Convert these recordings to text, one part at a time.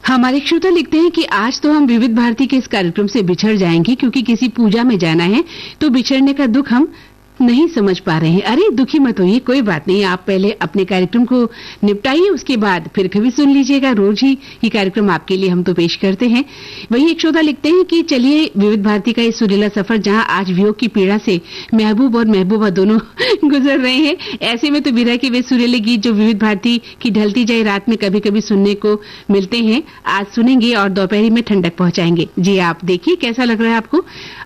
हमारे श्रोता लिखते हैं कि आज तो हम विविध भारती के इस कार्यक्रम से बिछड़ जाएंगे क्योंकि किसी पूजा में जाना है, तो बिछड़ने का दुख हम नहीं समझ पा रहे हैं। अरे दुखी मत होइए, कोई बात नहीं, आप पहले अपने कार्यक्रम को निपटाइए, उसके बाद फिर कभी सुन लीजिएगा। रोज ही ये कार्यक्रम आपके लिए हम तो पेश करते हैं। वही एक श्रोता लिखते हैं कि चलिए विविध भारती का ये सुरीला सफर जहां आज वियोग की पीड़ा से महबूब और महबूबा दोनों गुजर रहे हैं, ऐसे में तो विरह के वे सुरीले गीत जो विविध भारती की ढलती जाए रात में कभी कभी सुनने को मिलते हैं, आज सुनेंगे और दोपहरी में ठंडक पहुंचाएंगे। जी आप देखिए कैसा लग रहा है आपको।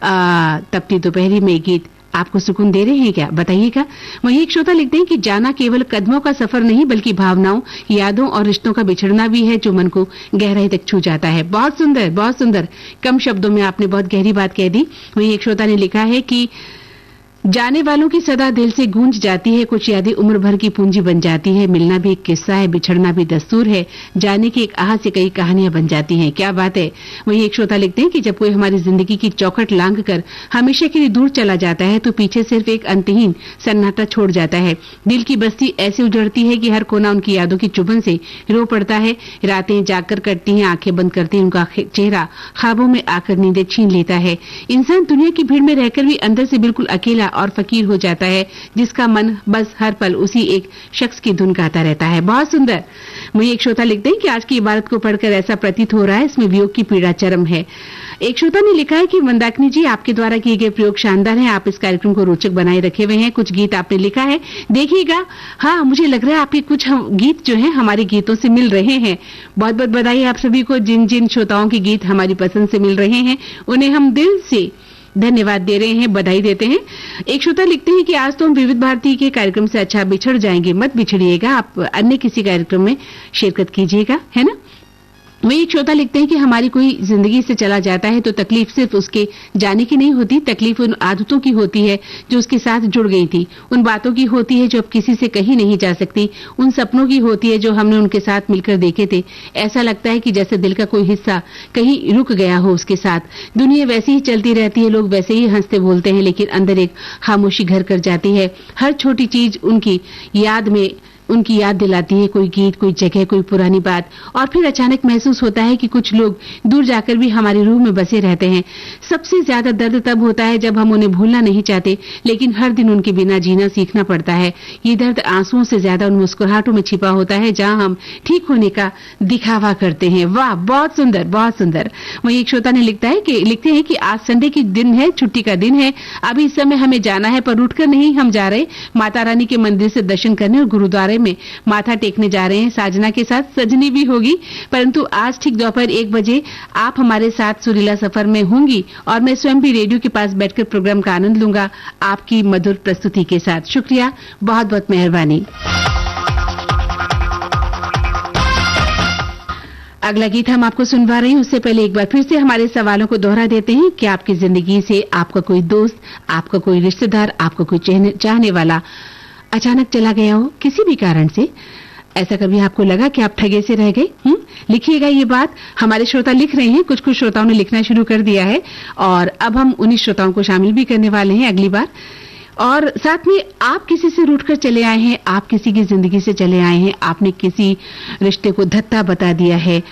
तपती दोपहरी में गीत आपको सुकून दे रहे हैं क्या, बताइएगा। वहीं एक श्रोता लिखते हैं कि जाना केवल कदमों का सफर नहीं बल्कि भावनाओं, यादों और रिश्तों का बिछड़ना भी है जो मन को गहराई तक छू जाता है। बहुत सुंदर, बहुत सुंदर, कम शब्दों में आपने बहुत गहरी बात कह दी। वहीं एक श्रोता ने लिखा है कि जाने वालों की सदा दिल से गूंज जाती है, कुछ यादें उम्र भर की पूंजी बन जाती है, मिलना भी एक किस्सा है, बिछड़ना भी दस्तूर है, जाने की एक आह से कई कहानियां बन जाती हैं। क्या बात है। वहीं एक श्रोता लिखते हैं कि जब कोई हमारी जिंदगी की चौखट लांघ कर हमेशा के लिए दूर चला जाता है तो पीछे सिर्फ एक अंतहीन सन्नाटा छोड़ जाता है। दिल की बस्ती ऐसे उजड़ती है कि हर कोना उनकी यादों की चुभन से रो पड़ता है। रातें जागकर कटती हैं, आंखें बंद करती हैं, उनका चेहरा ख्वाबों में आकर नींदें छीन लेता है। इंसान दुनिया की भीड़ में रहकर भी अंदर से बिल्कुल अकेला और फकीर हो जाता है, जिसका मन बस हर पल उसी एक शख्स की धुन गाता रहता है। बहुत सुंदर। वहीं एक श्रोता लिखते हैं कि आज की इबारत को पढ़कर ऐसा प्रतीत हो रहा है इसमें वियोग की पीड़ा चरम है। एक श्रोता ने लिखा है कि मंदाकिनी जी आपके द्वारा किए गए प्रयोग शानदार हैं, आप इस कार्यक्रम को रोचक बनाए रखे हुए हैं। कुछ गीत आपने लिखा है, देखिएगा। हाँ, मुझे लग रहा है आपके कुछ गीत जो हैं हमारे गीतों से मिल रहे हैं। बहुत बहुत बधाई आप सभी को। जिन जिन श्रोताओं के गीत हमारी पसंद से मिल रहे हैं उन्हें हम दिल से धन्यवाद दे रहे हैं, बधाई देते हैं। एक श्रोता लिखते हैं कि आज तो हम विविध भारती के कार्यक्रम से अच्छा बिछड़ जाएंगे। मत बिछड़िएगा, आप अन्य किसी कार्यक्रम में शिरकत कीजिएगा, है ना। वही एक श्रोता लिखते हैं कि हमारी कोई जिंदगी से चला जाता है तो तकलीफ सिर्फ उसके जाने की नहीं होती, तकलीफ उन आदतों की होती है जो उसके साथ जुड़ गई थी, उन बातों की होती है जो अब किसी से कही नहीं जा सकती, उन सपनों की होती है जो हमने उनके साथ मिलकर देखे थे। ऐसा लगता है कि जैसे दिल का कोई हिस्सा कहीं रुक गया हो उसके साथ। दुनिया वैसी ही चलती रहती है, लोग वैसे ही हंसते बोलते हैं, लेकिन अंदर एक खामोशी घर कर जाती है। हर छोटी चीज उनकी याद दिलाती है, कोई गीत, कोई जगह, कोई पुरानी बात। और फिर अचानक महसूस होता है कि कुछ लोग दूर जाकर भी हमारी रूह में बसे रहते हैं। सबसे ज्यादा दर्द तब होता है जब हम उन्हें भूलना नहीं चाहते लेकिन हर दिन उनके बिना जीना सीखना पड़ता है। ये दर्द आंसुओं से ज्यादा उन मुस्कुराहटों में छिपा होता है जहां हम ठीक होने का दिखावा करते हैं। वाह, बहुत सुंदर, बहुत सुंदर। वहीं एक श्रोता ने लिखते हैं कि आज संडे की दिन है, छुट्टी का दिन है। अभी इस समय हमें जाना है पर उठकर नहीं हम जा रहे, माता रानी के मंदिर से दर्शन करने और गुरुद्वारे में माथा टेकने जा रहे हैं। साजना के साथ सजनी भी होगी, परंतु आज ठीक दोपहर 1 बजे आप हमारे साथ सुरीला सफर में होंगी और मैं स्वयं भी रेडियो के पास बैठकर प्रोग्राम का आनंद लूंगा आपकी मधुर प्रस्तुति के साथ। शुक्रिया, बहुत बहुत मेहरबानी। अगला गीत हम आपको सुनवा रहे हैं, उससे पहले एक बार फिर से हमारे सवालों को दोहरा देते हैं कि आपकी जिंदगी से आपका कोई दोस्त, आपका कोई रिश्तेदार, आपका कोई चाहने वाला अचानक चला गया हो किसी भी कारण से। ऐसा कभी आपको लगा कि आप ठगे से रह गए? लिखिएगा ये बात। हमारे श्रोता लिख रहे हैं, कुछ श्रोताओं ने लिखना शुरू कर दिया है और अब हम उन्हीं श्रोताओं को शामिल भी करने वाले हैं अगली बार। और साथ में आप किसी से रूठकर चले आए हैं, आप किसी की जिंदगी से चले आए हैं, आपने किसी रिश्ते को धत्ता बता दिया है,